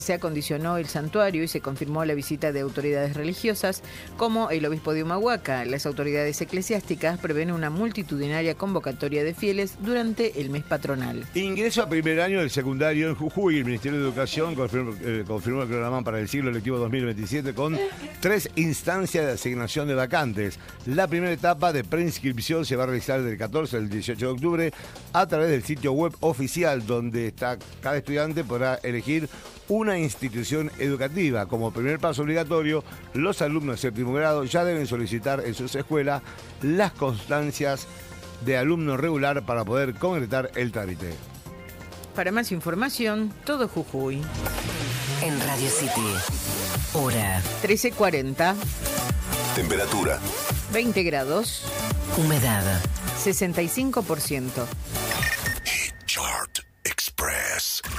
Se acondicionó el santuario y se confirmó la visita de autoridades religiosas como el obispo de Humahuaca. Las autoridades eclesiásticas prevén una multitudinaria convocatoria de fieles durante el mes patronal. Ingreso a primer año del secundario en Jujuy. El Ministerio de Educación confirmó el programa para el ciclo lectivo 2027 con 3 instancias de asignación de vacantes. La primera etapa de preinscripción se va a realizar del 14 al 18 de octubre a través del sitio web oficial, donde cada estudiante podrá elegir una institución educativa. Como primer paso obligatorio, los alumnos de séptimo grado ya deben solicitar en sus escuelas las constancias de alumno regular para poder concretar el trámite. Para más información, todo Jujuy. En Radio City, hora 13:40. Temperatura 20 grados. Humedad 65%.